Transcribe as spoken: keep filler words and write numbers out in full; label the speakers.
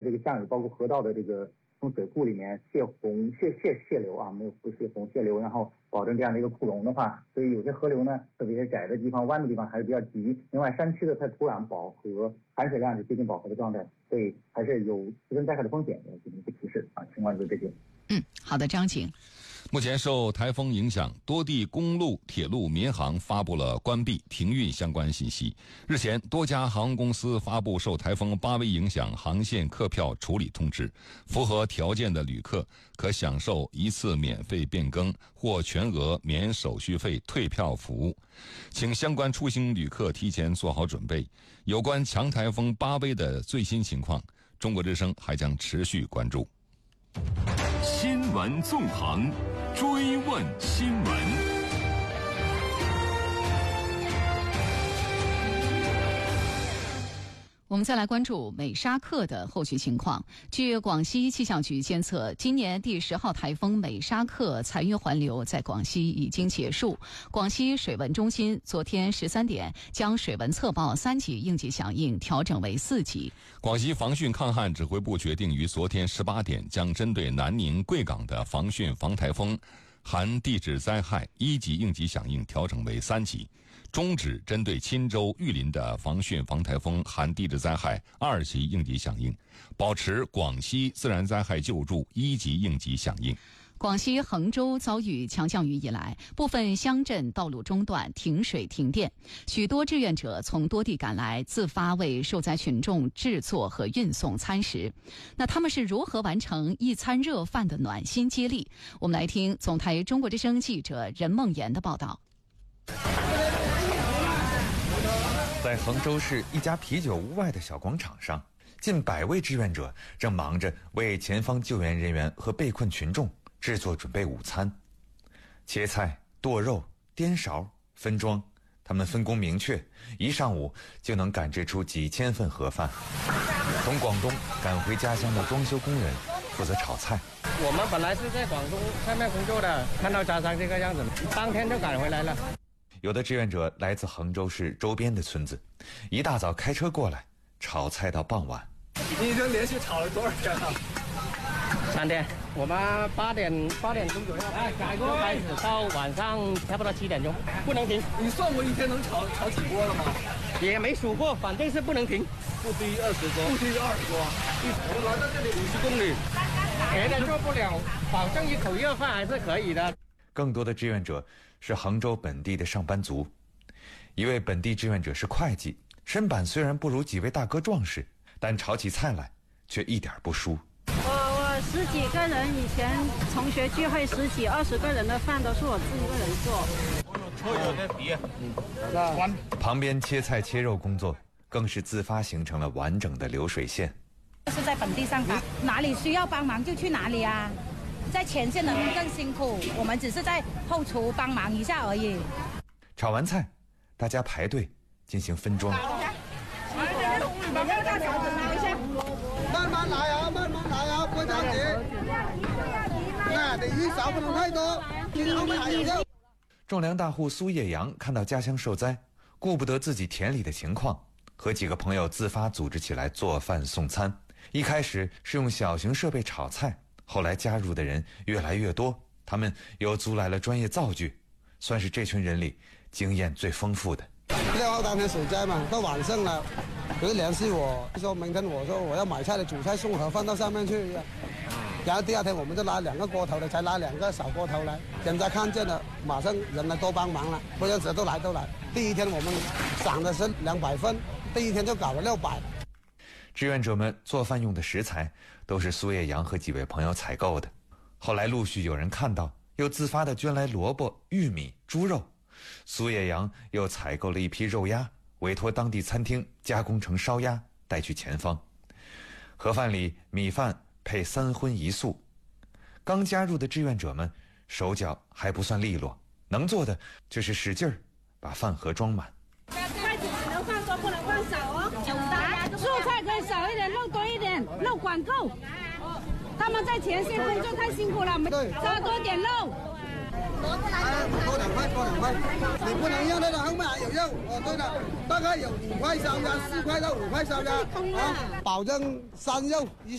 Speaker 1: 这个下游，包括河道的这个从水库里面泄洪、泄泄泄流啊，没有不泄洪泄流，然后保证这样的一个库容的话，所以有些河流呢，特别是窄的地方、弯的地方还是比较急。另外，山区的它土壤饱和、含水量是接近饱和的状态，所以还是有自然灾害的风险要进行一个提示啊。情况就是这些。
Speaker 2: 嗯，好的，张景。
Speaker 3: 目前受台风影响，多地公路、铁路、民航发布了关闭、停运相关信息。日前，多家航空公司发布受台风巴威影响航线客票处理通知，符合条件的旅客可享受一次免费变更或全额免手续费退票服务，请相关出行旅客提前做好准备。有关强台风巴威的最新情况，中国之声还将持续关注。
Speaker 4: 新闻纵横，追问新闻。
Speaker 2: 我们再来关注美沙克的后续情况。据广西气象局监测，今年第十号台风美沙克残余环流在广西已经结束。广西水文中心昨天十三点将水文测报三级应急响应调整为四级。
Speaker 3: 广西防汛抗旱指挥部决定于昨天十八点将针对南宁、贵港的防汛防台风含地质灾害一级应急响应调整为三级，终止针对钦州、玉林的防汛防台风含地质灾害二级应急响应，保持广西自然灾害救助一级应急响应。
Speaker 2: 广西衡州遭遇强降雨以来，部分乡镇道路中断，停水停电，许多志愿者从多地赶来，自发为受灾群众制作和运送餐食。那他们是如何完成一餐热饭的暖心接力？我们来听总台中国之声记者任梦妍的报道。
Speaker 5: 在衡州市一家啤酒屋外的小广场上，近百位志愿者正忙着为前方救援人员和被困群众制作准备午餐。切菜、剁肉、颠勺、分装，他们分工明确，一上午就能赶制出几千份盒饭。从广东赶回家乡的装修工人负责炒菜。
Speaker 6: 我们本来是在广东菜卖工作的，看到家乡这个样子，当天就赶回来了。
Speaker 5: 有的志愿者来自衡州市周边的村子，一大早开车过来，炒菜到傍晚。
Speaker 7: 你已经连续炒了多少天了？
Speaker 6: 三天。我们八点八点钟左右，哎，改锅开始到晚上差不多七点钟，不能停。
Speaker 7: 你算过一天能炒炒几锅了吗？
Speaker 6: 也没数过，反正是不能停，
Speaker 7: 不低于二十锅，不低于二十锅。我们来到这里五十公里，
Speaker 6: 别的做不了，保证一口热饭还是可以的。
Speaker 5: 更多的志愿者是衡州本地的上班族。一位本地志愿者是会计，身板虽然不如几位大哥壮实，但炒起菜来却一点不输。
Speaker 8: 我我十几个人，以前同学聚会十几二十个人的饭都是我自己一个人做。
Speaker 7: 车有点皮，
Speaker 5: 嗯，旁边切菜切肉工作更是自发形成了完整的流水线。
Speaker 9: 是在本地上班，哪里需要帮忙就去哪里啊。在前线的人更辛苦，我们只是在后厨帮忙一下而已。
Speaker 5: 炒完菜，大家排队进行分装。
Speaker 10: 慢慢来啊，慢慢来啊，不着急。那你一勺不能太多，今后面还有肉。
Speaker 5: 种粮大户苏叶阳看到家乡受灾，顾不得自己田里的情况，和几个朋友自发组织起来做饭送餐。一开始是用小型设备炒菜，后来加入的人越来越多，他们又租来了专业灶具，算是这群人里经验最丰富的。
Speaker 10: 六号当天水灾嘛，到晚上了，有人联系我说明天我说我要买菜的煮菜送盒饭到上面去，然后第二天我们就拉两个锅头的，才拉两个小锅头来，人家看见了，马上人来多帮忙了，不认识都来都来。第一天我们สั่的是两百份，第一天就搞了六百。
Speaker 5: 志愿者们做饭用的食材都是苏叶阳和几位朋友采购的，后来陆续有人看到，又自发地捐来萝卜、玉米、猪肉。苏叶阳又采购了一批肉鸭，委托当地餐厅加工成烧鸭，带去前方。盒饭里米饭配三荤一素。刚加入的志愿者们手脚还不算利落，能做的就是使劲儿把饭盒装满。
Speaker 8: 筷子只能放多，不能放少哦。蔬菜可以少一点，肉多一点，肉管够。他们在前线工作太辛苦了，加多点肉。
Speaker 10: 多两块，多两块，你不能让那个后面还有肉。哦，对了，大概有五块烧鸭，四块到五块烧鸭，啊，保证三肉一